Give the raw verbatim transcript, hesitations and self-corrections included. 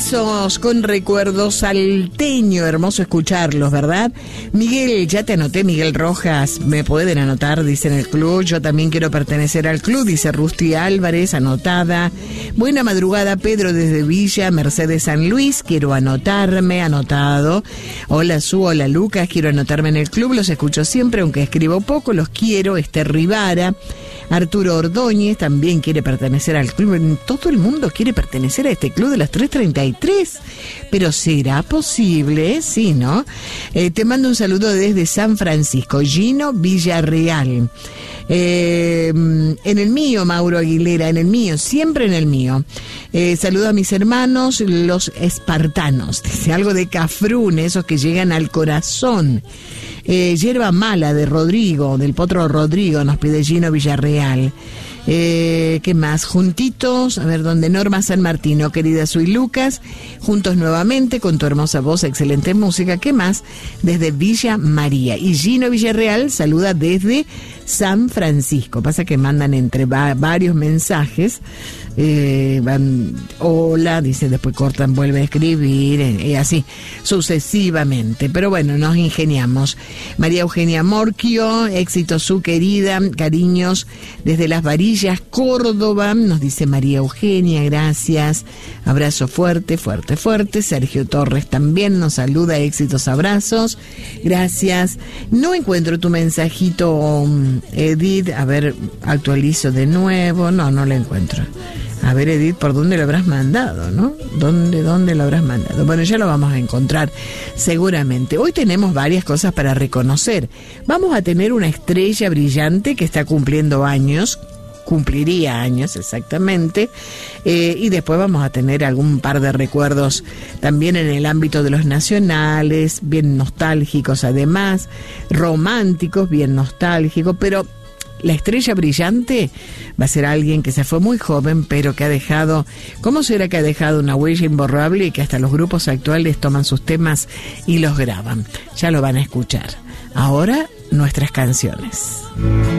Besos con recuerdos, salteño, hermoso escucharlos, ¿verdad? Miguel, ya te anoté, Miguel Rojas, me pueden anotar, dice en el club, yo también quiero pertenecer al club, dice Rusti Álvarez, anotada. Buena madrugada, Pedro desde Villa, Mercedes San Luis, quiero anotarme, anotado. Hola Su, hola Lucas, quiero anotarme en el club, los escucho siempre, aunque escribo poco, los quiero. Esther Rivara, Arturo Ordóñez también quiere pertenecer al club. Todo el mundo quiere pertenecer a este club de las tres treinta y tres. Pero ¿será posible? Sí, ¿no? Eh, te mando un saludo desde San Francisco. Gino Villarreal. Eh, en el mío, Mauro Aguilera, en el mío, siempre en el mío. Eh, saludo a mis hermanos, los espartanos. Dice algo de Cafrún, esos que llegan al corazón. Eh, Yerba Mala de Rodrigo, del Potro Rodrigo, nos pide Gino Villarreal. Eh, ¿Qué más? Juntitos, a ver, ¿dónde? Norma San Martino, querida Soy Lucas, juntos nuevamente con tu hermosa voz, excelente música. ¿Qué más? Desde Villa María. Y Gino Villarreal saluda desde San Francisco. Pasa que mandan entre va- varios mensajes. Eh, van, hola, dice, después cortan, vuelve a escribir, y eh, así sucesivamente. Pero bueno, nos ingeniamos. María Eugenia Morquio, éxito su querida, cariños desde Las Varillas, Córdoba, nos dice María Eugenia, gracias. Abrazo fuerte, fuerte, fuerte. Sergio Torres también nos saluda, éxitos, abrazos, gracias. No encuentro tu mensajito, Edith, a ver, actualizo de nuevo, no, no lo encuentro. A ver, Edith, ¿por dónde lo habrás mandado, no? ¿Dónde, dónde lo habrás mandado? Bueno, ya lo vamos a encontrar seguramente. Hoy tenemos varias cosas para reconocer. Vamos a tener una estrella brillante que está cumpliendo años, cumpliría años exactamente, eh, y después vamos a tener algún par de recuerdos también en el ámbito de los nacionales, bien nostálgicos además, románticos, bien nostálgicos, pero la estrella brillante va a ser alguien que se fue muy joven, pero que ha dejado, ¿cómo será que ha dejado una huella imborrable y que hasta los grupos actuales toman sus temas y los graban? Ya lo van a escuchar. Ahora, nuestras canciones.